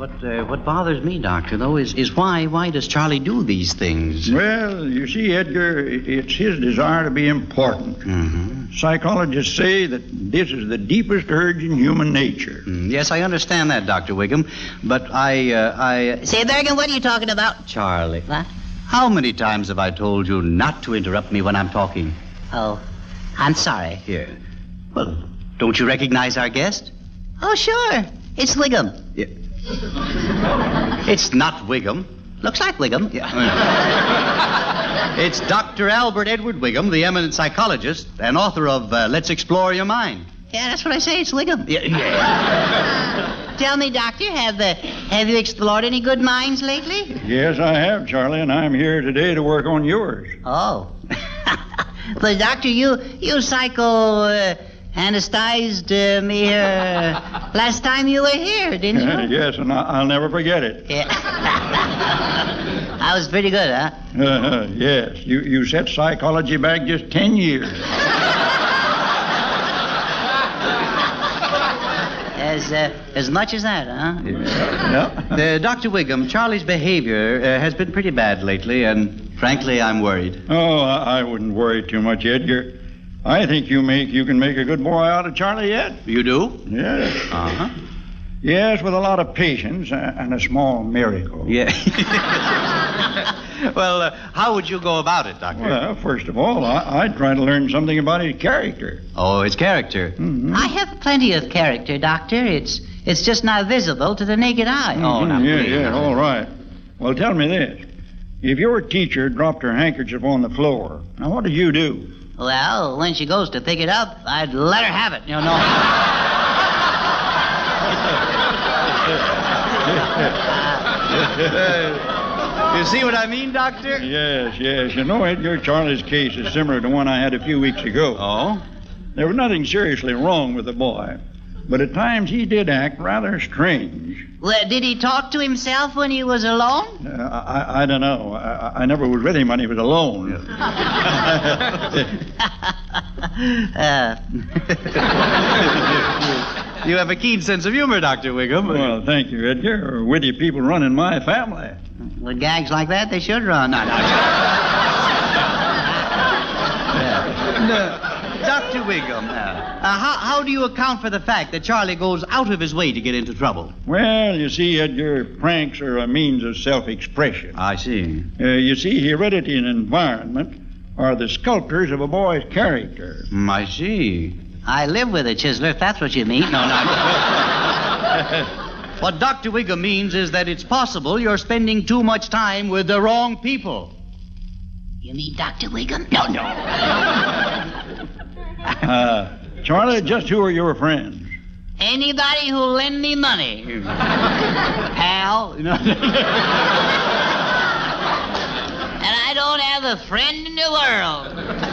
What bothers me, Doctor, though, is why does Charlie do these things? Well, you see, Edgar, it's his desire to be important. Mm-hmm. Psychologists say that this is the deepest urge in human nature. Yes, I understand that, Dr. Wiggum, but I... Say there again, what are you talking about? Charlie. What? How many times have I told you not to interrupt me when I'm talking? Oh, I'm sorry. Here. Well, don't you recognize our guest? Oh, sure. It's Wiggum. Yeah. It's not Wiggum. Looks like Wiggum. Yeah. It's Dr. Albert Edward Wiggum, the eminent psychologist and author of Let's Explore Your Mind. Yeah, that's what I say. It's Wiggum. Yeah. Tell me, Doctor, have you explored any good minds lately? Yes, I have, Charlie, and I'm here today to work on yours. Oh. But, Doctor, you anesthetized me here last time you were here, didn't you? Yes, and I'll never forget it. Yeah. That was pretty good, huh? Yes, you set psychology back just 10 years. As much as that, huh? Yeah. Dr. Wiggum, Charlie's behavior has been pretty bad lately, and frankly, I'm worried. Oh, I wouldn't worry too much, Edgar. I think you can make a good boy out of Charlie yet. You do? Yes. Uh-huh. Yes, with a lot of patience and a small miracle. Yeah. Well, how would you go about it, Doctor? Well, first of all, I'd try to learn something about his character. Oh, his character. Mm-hmm. I have plenty of character, Doctor. It's just not visible to the naked eye. Mm-hmm. Oh, now, please. Yeah, all right. Well, tell me this. If your teacher dropped her handkerchief on the floor, now what do you do? Well, when she goes to pick it up, I'd let her have it. You know. You see what I mean, Doctor? Yes. You know, Edgar, Charlie's case is similar to one I had a few weeks ago. Oh? There was nothing seriously wrong with the boy, but at times he did act rather strange. Well, did he talk to himself when he was alone? I don't know. I never was with him when he was alone. You have a keen sense of humor, Dr. Wiggum. Well, thank you, Edgar. Witty people run in my family. With gags like that, they should run. Dr. Wiggum, how do you account for the fact that Charlie goes out of his way to get into trouble? Well, you see, Edgar, pranks are a means of self-expression. I see. You see, heredity and environment are the sculptors of a boy's character. I see. I live with a chiseler, if that's what you mean. No. What Dr. Wiggum means is that it's possible you're spending too much time with the wrong people. You mean Dr. Wiggum? No. Charlie, just who are your friends? Anybody who'll lend me money. Pal. And I don't have a friend in the world.